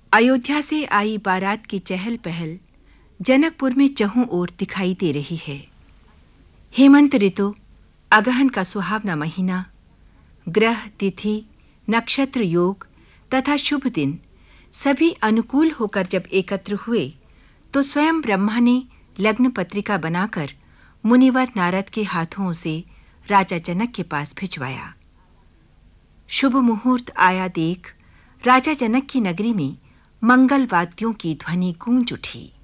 अयोध्या से आई बारात की चहल पहल जनकपुर में चहुं ओर दिखाई दे रही है। हेमंत ऋतु, अगहन का सुहावना महीना, ग्रह, तिथि, नक्षत्र योग तथा शुभ दिन सभी अनुकूल होकर जब एकत्र हुए तो स्वयं ब्रह्मा ने लग्न पत्रिका बनाकर मुनिवर नारद के हाथों से राजा जनक के पास भिजवाया। शुभ मुहूर्त आया देख राजा जनक की नगरी में मंगल वाद्यों की ध्वनि गूंज उठी।